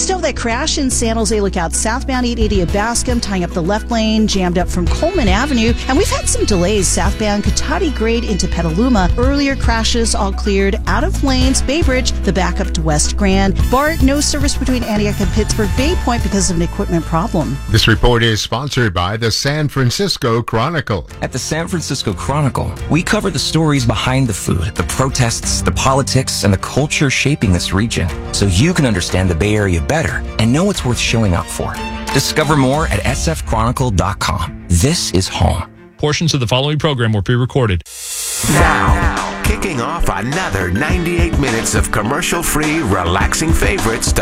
Just know that crash in San Jose Lookout southbound 880 at Bascom, tying up the left lane, jammed up from Coleman Avenue. And we've had some delays southbound Cotati Grade into Petaluma. Earlier crashes all cleared out of lanes. Bay Bridge, the backup to West Grand. BART, no service between Antioch and Pittsburgh Bay Point because of an equipment problem. This report is sponsored by the San Francisco Chronicle. At the San Francisco Chronicle, we cover the stories behind the food, the protests, the politics, and the culture shaping this region, so you can understand the Bay Area better and know it's worth showing up for. Discover more at sfchronicle.com. This is home. Portions of the following program were pre-recorded. Now, kicking off another 98 minutes of commercial-free, relaxing favorites to